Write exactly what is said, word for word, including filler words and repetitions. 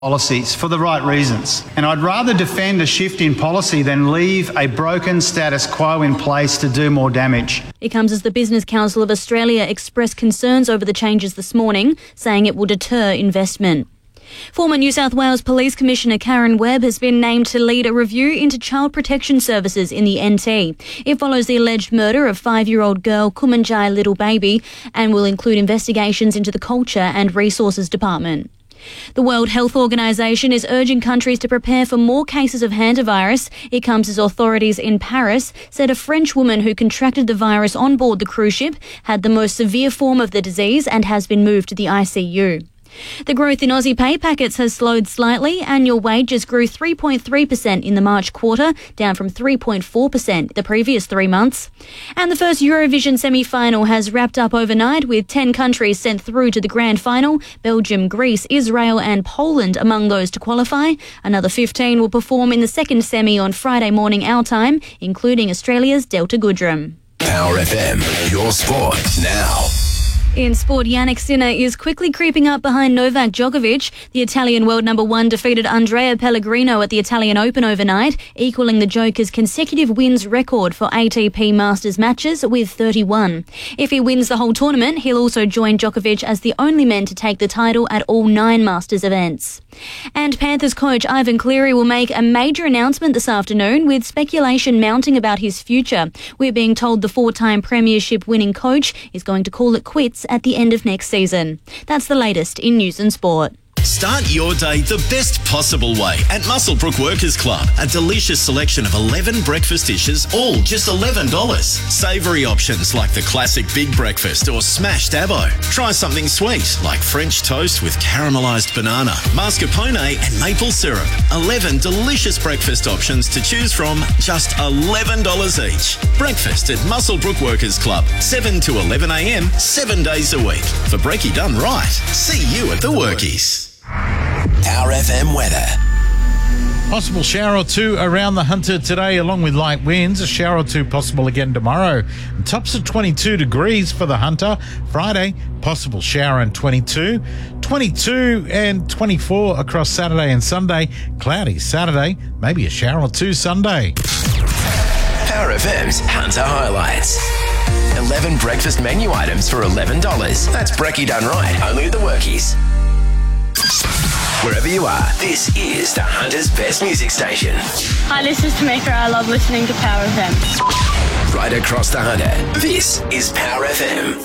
policies for the right reasons. And I'd rather defend a shift in policy than leave a broken status quo in place to do more damage. It comes as the Business Council of Australia expressed concerns over the changes this morning, saying it will deter investment. Former New South Wales Police Commissioner Karen Webb has been named to lead a review into child protection services in the N T. It follows the alleged murder of five-year-old girl Kumanjai Little Baby and will include investigations into the Culture and Resources Department. The World Health Organization is urging countries to prepare for more cases of hantavirus. It comes as authorities in Paris said a French woman who contracted the virus on board the cruise ship had the most severe form of the disease and has been moved to the I C U. The growth in Aussie pay packets has slowed slightly. Annual wages grew three point three percent in the March quarter, down from three point four percent the previous three months. And the first Eurovision semi-final has wrapped up overnight with ten countries sent through to the grand final. Belgium, Greece, Israel and Poland among those to qualify. Another fifteen will perform in the second semi on Friday morning our time, including Australia's Delta Goodrem. Power F M, your sport now. In sport, Jannik Sinner is quickly creeping up behind Novak Djokovic. The Italian world number one defeated Andrea Pellegrino at the Italian Open overnight, equaling the Joker's consecutive wins record for A T P Masters matches with thirty-one. If he wins the whole tournament, he'll also join Djokovic as the only man to take the title at all nine Masters events. And Panthers coach Ivan Cleary will make a major announcement this afternoon, with speculation mounting about his future. We're being told the four-time premiership winning coach is going to call it quits at the end of next season. That's the latest in news and sport. Start your day the best possible way at Muswellbrook Workers Club. A delicious selection of eleven breakfast dishes, all just eleven dollars. Savoury options like the classic big breakfast or smashed avo. Try something sweet like French toast with caramelised banana, mascarpone and maple syrup. eleven delicious breakfast options to choose from, just eleven dollars each. Breakfast at Muswellbrook Workers Club, seven to eleven a m, seven days a week. For brekkie done right, see you at the Workies. Power F M weather. Possible shower or two around the Hunter today, along with light winds. A shower or two possible again tomorrow. And tops of twenty-two degrees for the Hunter. Friday, possible shower and twenty-two. twenty-two and twenty-four across Saturday and Sunday. Cloudy Saturday, maybe a shower or two Sunday. Power F M's Hunter Highlights. eleven breakfast menu items for eleven dollars. That's brekkie done right, only at the Workies. Wherever you are, this is the Hunter's best music station. Hi, this is Tamika. I love listening to Power F M. Right across the Hunter, this is Power F M.